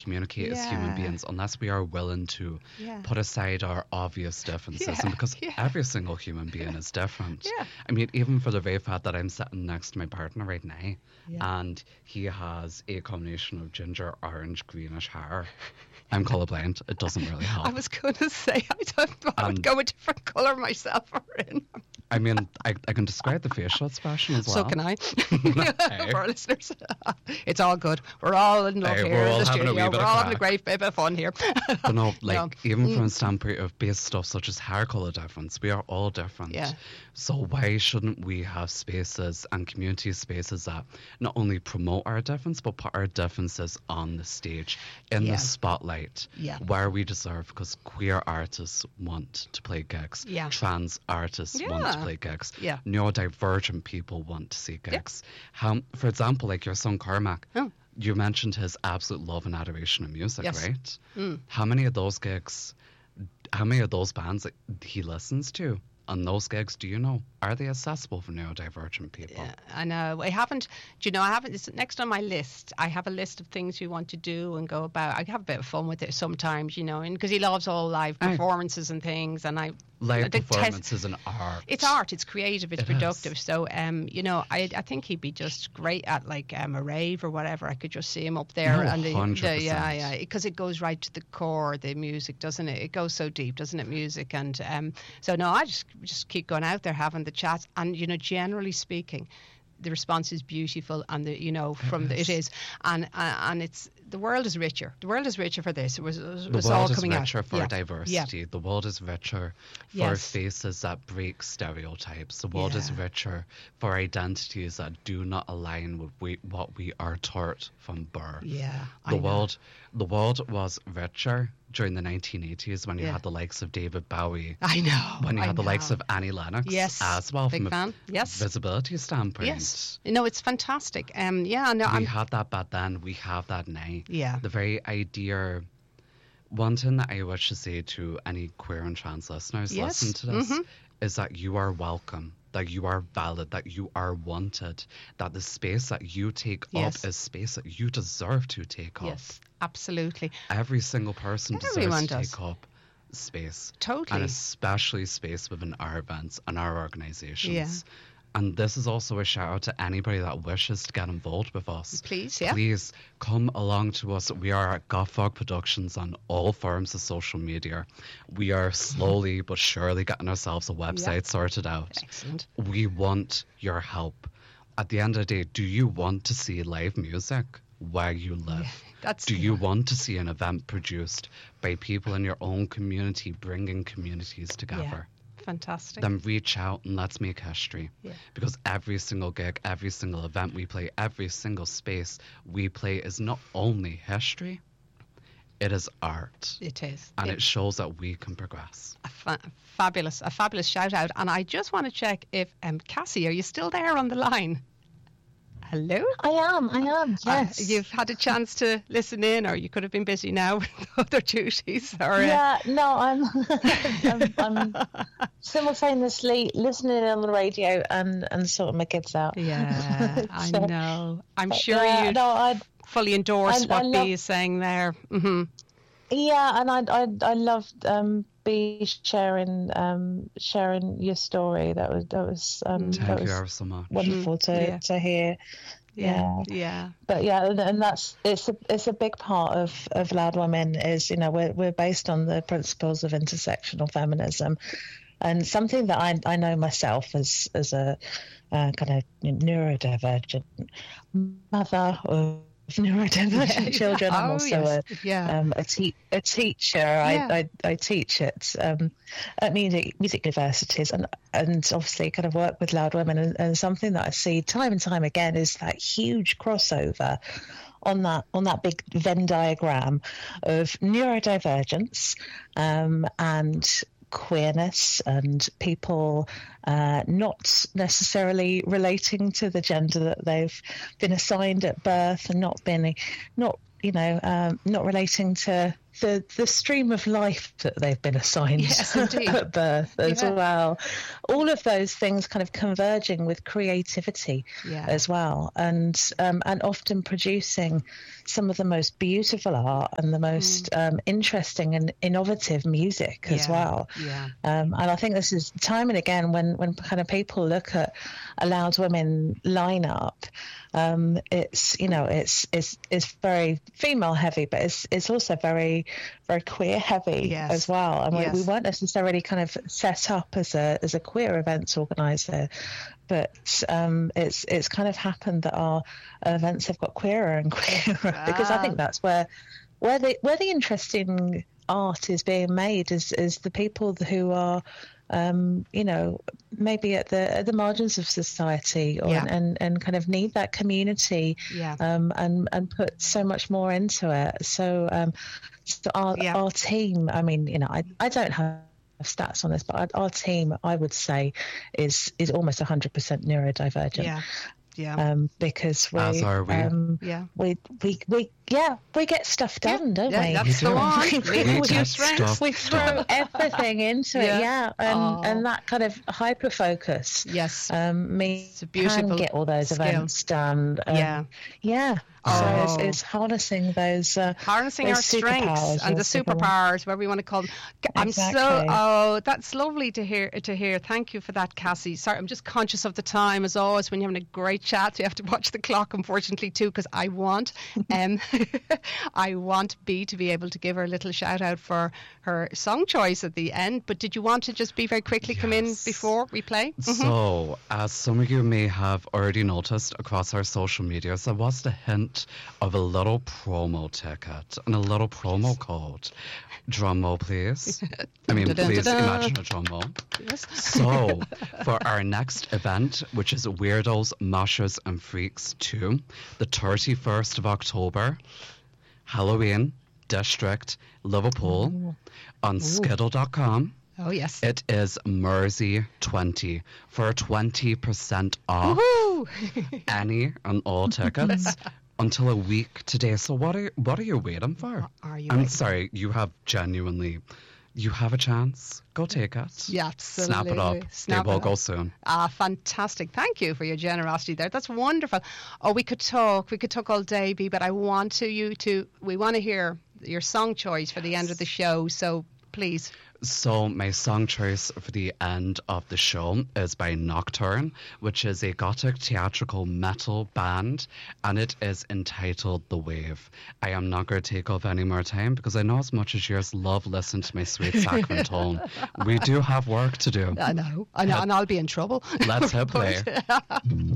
communicate as human beings unless we are willing to put aside our obvious differences. And because every single human being is different. I mean, even for the very fact that I'm sitting next to my partner right now, and he has a combination of ginger, orange, greenish hair. I'm colourblind. It doesn't really help. I was going to say, I would go a different colour myself. I mean, I can describe the facial expression as well. So can I. For our listeners. It's all good. We're all in love here in the studio. We're all having a great bit of fun here. But no, even from a standpoint of base stuff such as hair colour difference, we are all different. Yeah. So why shouldn't we have spaces and community spaces that not only promote our difference, but put our differences on the stage, in the spotlight, where we deserve, because queer artists want to play gigs. Trans artists want to play gigs. Neurodivergent people want to see gigs. How, for example, like your son Cormac, you mentioned his absolute love and adoration of music, right? How many of those gigs, how many of those bands that he listens to on those gigs, do you know, are they accessible for neurodivergent people? I know. I haven't, it's next on my list. I have a list of things we want to do and go about. I have a bit of fun with it sometimes, and because he loves all live performances and things, and live performances and art. It's art, it's creative, it's productive. So, I think he'd be just great at like a rave or whatever. I could just see him up there. And 100%. Because it goes right to the core, the music, doesn't it? It goes so deep, doesn't it, music? And so, no, I just keep going out there having the chats. And, generally speaking, the response is beautiful, and it is, and it's, the world is richer. The world is richer for this. It was all coming out. The world is richer for diversity. The world is richer for faces that break stereotypes. The world is richer for identities that do not align with what we are taught from birth. The world was richer during the 1980s when you had the likes of David Bowie. I know. When you had the likes of Annie Lennox. Yes. As well, Big from fan. a visibility standpoint. Yes. It's fantastic. We had that back then. We have that now. Yeah. The very idea. One thing that I wish to say to any queer and trans listeners listening to this is that you are welcome, that you are valid, that you are wanted, that the space that you take up is space that you deserve to take up. Yes, absolutely. Every single person deserves to take up space. Totally. And especially space within our events and our organisations. Yeah. And this is also a shout out to anybody that wishes to get involved with us. Please, Please come along to us. We are at Gothfog Productions on all forms of social media. We are slowly but surely getting ourselves a website sorted out. Excellent. We want your help. At the end of the day, do you want to see live music where you live? Do you want to see an event produced by people in your own community, bringing communities together? Fantastic. Then reach out and let's make history. Because every single gig, every single event we play, every single space we play is not only history, it is art. It is. And it shows that we can progress. A fabulous shout out. And I just want to check if, Cassie, are you still there on the line? Hello? I am, yes. You've had a chance to listen in, or you could have been busy now with other duties. Or, I'm simultaneously listening on the radio and sorting my kids out. Yeah, I know. I'm sure you fully endorse what Bea is saying there. Mm-hmm. Yeah, and I loved Bea sharing your story. That was thank you ever so much. Wonderful to hear. Yeah. But and it's a big part of Loud Women is we're based on the principles of intersectional feminism, and something that I know myself as a kind of neurodivergent mother of neurodivergent children. I'm also a teacher. I teach at music universities and obviously kind of work with Loud Women, and something that I see time and time again is that huge crossover on that big Venn diagram of neurodivergence and queerness and people not necessarily relating to the gender that they've been assigned at birth, and not relating to the stream of life that they've been assigned at birth as well. All of those things kind of converging with creativity as well, and often producing some of the most beautiful art and the most interesting and innovative music as well. And I think this is time and again when kind of people look at a Loud Women lineup, it's very female heavy, but it's also very, very queer heavy as well. And we weren't necessarily kind of set up as a queer events organizer, but it's kind of happened that our events have got queerer and queerer because I think that's where the interesting art is being made is the people who are maybe at the margins of society and kind of need that community and put so much more into it. So our team, I mean, I don't have stats on this, but our team, I would say, is almost 100% neurodivergent. Because as are we get stuff done, don't we? That's the one. We throw everything into it, and that kind of hyper focus. It's a beautiful can get all those events done. So it's harnessing those harnessing our strengths and the superpowers, whatever you want to call them. That's lovely to hear. Thank you for that, Cassie. Sorry, I'm just conscious of the time as always when you're having a great chat. So you have to watch the clock, unfortunately, too, because I want Bea to be able to give her a little shout out for her song choice at the end. But did you want to just be very quickly come in before we play? So, as some of you may have already noticed across our social media, there was the hint of a little promo ticket and a little promo code. Drum roll, please. I mean, please imagine a drum roll. So, for our next event, which is Weirdos, Moshers and Freaks 2, the 31st of October, Halloween, District, Liverpool, on Skiddle.com. Oh, yes. It is Mersey 20 for 20% off any and all tickets until a week today. So what are you waiting for? I'm sorry, you have a chance. Go take it. Yeah, absolutely. Snap it up. They will go soon. Fantastic. Thank you for your generosity there. That's wonderful. Oh, we could talk all day, Bea, but I want we want to hear your song choice for the end of the show. So please. So my song choice for the end of the show is by Nocturne, which is a gothic theatrical metal band, and it is entitled The Wave. I am not going to take up any more time because I know as much as yours love listening to my sweet saccharine tone, we do have work to do. I know, and I'll be in trouble. Let's hit play.